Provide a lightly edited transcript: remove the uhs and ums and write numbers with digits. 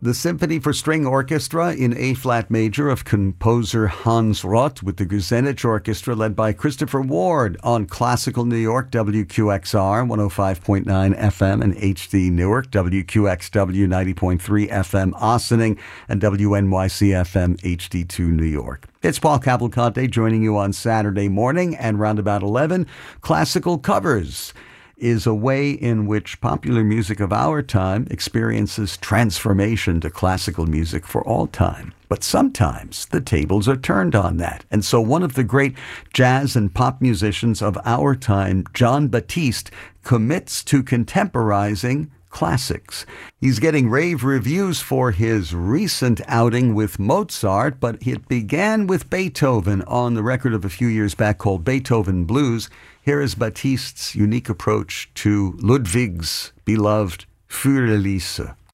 The Symphony for String Orchestra in A-flat major of composer Hans Roth with the Guzenich Orchestra led by Christopher Ward on Classical New York, WQXR 105.9 FM and HD Newark, WQXW 90.3 FM Ossining, and WNYC FM HD2 New York. It's Paul Cavalcante joining you on Saturday morning, and round about 11, Classical Covers is a way in which popular music of our time experiences transformation to classical music for all time. But sometimes the tables are turned on that. And so one of the great jazz and pop musicians of our time, Jon Batiste, commits to contemporizing classics. He's getting rave reviews for his recent outing with Mozart, but it began with Beethoven on the record of a few years back called Beethoven Blues. Here is Batiste's unique approach to Ludwig's beloved Für Elise.